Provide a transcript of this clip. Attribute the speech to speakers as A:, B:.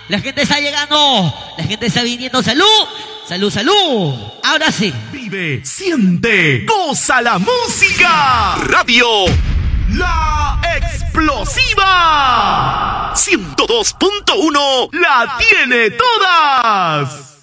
A: La gente está llegando. La gente está viniendo. ¡Salud! ¡Salud, salud! Ahora sí.
B: Vive, siente, goza la música. Radio La Explosiva 102.1 la tiene todas.